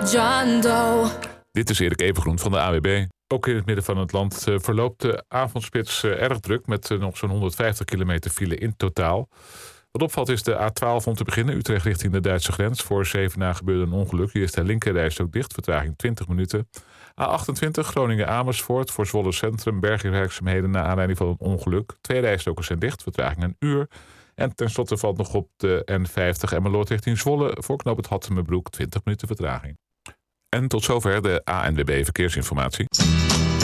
John Doe. Dit is Erik Evengroen van de AWB. Ook in het midden van het land verloopt de avondspits erg druk met nog zo'n 150 kilometer file in totaal. Wat opvalt is de A12 om te beginnen, Utrecht richting de Duitse grens. Voor Zevenaar gebeurde een ongeluk. Hier is de linkerrijstrook dicht, vertraging 20 minuten. A28 Groningen-Amersfoort voor Zwolle Centrum, bergwerkzaamheden naar aanleiding van een ongeluk. 2 rijstroken zijn dicht, vertraging een uur. En tenslotte valt nog op de N50 Emmeloord richting Zwolle voor knoop het Hattemerbroek 20 minuten vertraging. En tot zover de ANWB Verkeersinformatie.